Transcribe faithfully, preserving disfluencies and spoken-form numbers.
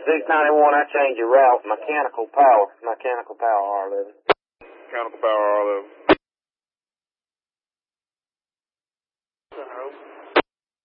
six ninety-one, I changed your route. Mechanical power. Mechanical power, R eleven. Mechanical power, R eleven.